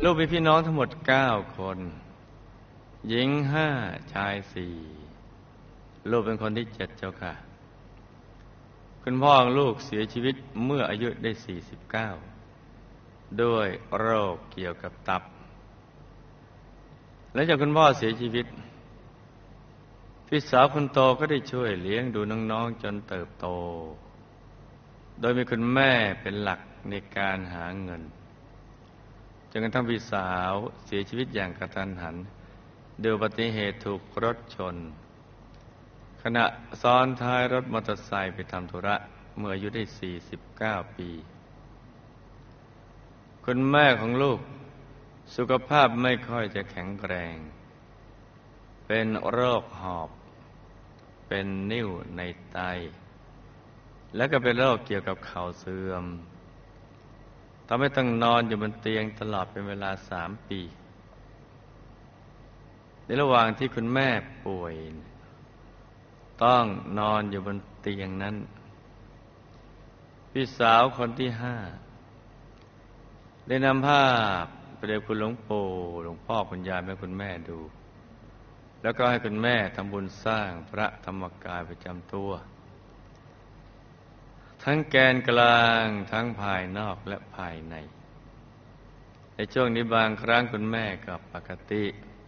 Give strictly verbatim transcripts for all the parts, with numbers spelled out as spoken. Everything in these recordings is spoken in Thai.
ลูกมีพี่น้องทั้งหมดเก้าคนหญิงห้าชายสี่ลูกเป็นคนที่เจ็ดเจ้าค่ะคุณพ่อของลูกเสียชีวิตเมื่ออายุได้สี่สิบเก้าด้วยโรคเกี่ยวกับตับหลังจากคุณพ่อเสียชีวิตพี่สาวคนโตก็ได้ช่วยเลี้ยงดูน้องๆจนเติบโตโดยมีคุณแม่เป็นหลักในการหาเงินจนกระทั่งพี่สาวเสียชีวิตอย่างกระทันหันด้วยอุบัติเหตุถูกรถชนขณะซ้อนท้ายรถมอเตอร์ไซค์ไปทำธุระเมื่ออายุได้สี่สิบเก้าปีคุณแม่ของลูกสุขภาพไม่ค่อยจะแข็งแรงเป็นโรคหอบเป็นนิ่วในไตและก็เป็นโรคเกี่ยวกับเข่าเสื่อมทำให้ต้องนอนอยู่บนเตียงตลอดเป็นเวลาสามปีในระหว่างที่คุณแม่ป่วยต้องนอนอยู่บนเตียงนั้นพี่สาวคนที่ห้าได้นำภาพไปเรียกคุณหลวงปู่หลวงพ่อคุณยายแม่คุณแม่ดูแล้วก็ให้คุณแม่ทำบุญสร้างพระธรรมกายประจำตัวทั้งแกนกลางทั้งภายนอกและภายในในช่วงนี้บางครั้งคุณแม่ก็ปกติ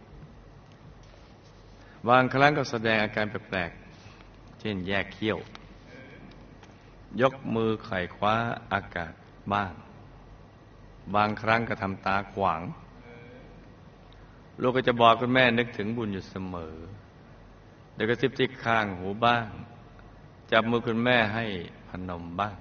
บางครั้งก็แสดงอาการแปลกๆเช่นแยกเขี้ยวยกมือไขว่คว้าอากาศบ้างบางครั้งก็ทำตาขวางลูกก็จะบอกคุณแม่นึกถึงบุญอยู่เสมอเดี๋ยวก็ซิบที่ข้างหูบ้างจับมือคุณแม่ให้พนมบ้าง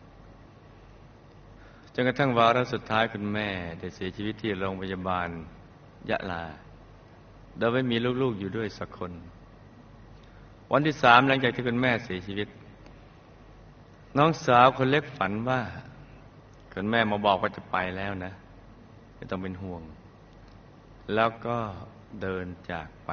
จนกระทั่งวาระสุดท้ายคุณแม่ได้เสียชีวิตที่โรงพยาบาลยะลาโดยไม่มีลูกๆอยู่ด้วยสักคนวันที่สามหลังจากที่คุณแม่เสียชีวิตน้องสาวคนเล็กฝันว่าคุณแม่มาบอกว่าจะไปแล้วนะไม่ต้องเป็นห่วงแล้วก็เดินจากไป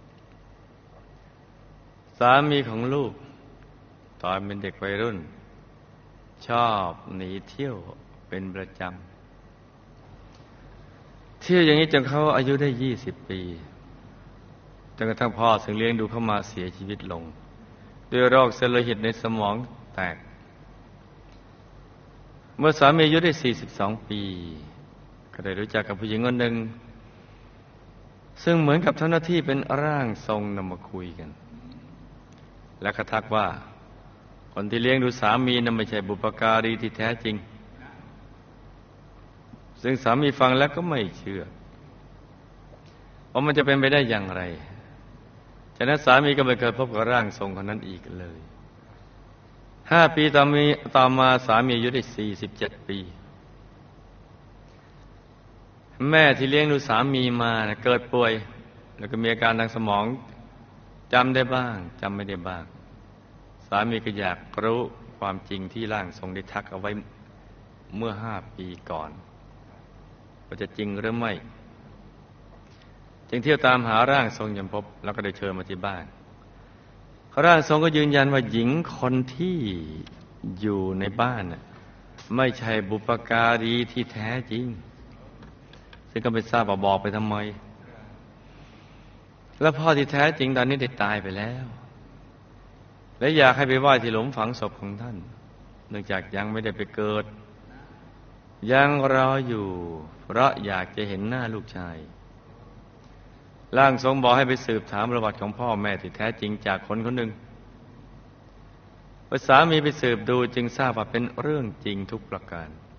สามีของลูกตอนเป็นเด็กวัยรุ่นชอบหนีเที่ยวเป็นประจำเที่ยวอย่างนี้จนเขาอายุได้ยี่สิบปีจนกระทั่งพ่อซึ่งเลี้ยงดูเขามาเสียชีวิตลงด้วยโรคเส้นโลหิตในสมองแตกเมื่อสามีอายุได้สี่สิบสองปีก็ได้รู้จักกับผู้หญิงคนหนึ่งซึ่งเหมือนกับทำหน้าที่เป็นร่างทรงนำมาคุยกันและกระทักว่าคนที่เลี้ยงดูสามีนั้นไม่ใช่บุพการีที่แท้จริงซึ่งสามีฟังแล้วก็ไม่เชื่อว่ามันจะเป็นไปได้อย่างไรฉะนั้นสามีก็ไม่เคยพบกับร่างทรงคนนั้นอีกเลยห้าปีต่อมีต่อมาสามีอายุได้สี่สิบเจ็ดปีแม่ที่เลี้ยงดูสามีมานะเกิดป่วยแล้วก็มีอาการทางสมองจำได้บ้างจำไม่ได้บ้างสามีก็อยากรู้ความจริงที่ร่างทรงได้ทักเอาไว้เมื่อห้าปีก่อนว่าจะจริงหรือไม่จึงเที่ยวตามหาร่างทรงจนพบแล้วก็ได้เชิญมาที่บ้านร่างทรงก็ยืนยันว่าหญิงคนที่อยู่ในบ้านน่ะไม่ใช่บุพการีที่แท้จริงซึ่งก็ไม่ทราบว่าบอกไปทำไมแล้วพ่อที่แท้จริงตอนนี้ได้ตายไปแล้วและอยากให้ไปไหว้ที่หลุมฝังศพของท่านเนื่องจากยังไม่ได้ไปเกิดยังรออยู่เพราะอยากจะเห็นหน้าลูกชายร่างทรงบอกให้ไปสืบถามประวัติของพ่อแม่ที่แท้จริงจากคนคนหนึ่งพอสามีไปสืบดูจึงทราบว่าเป็นเรื่องจริงทุกประการ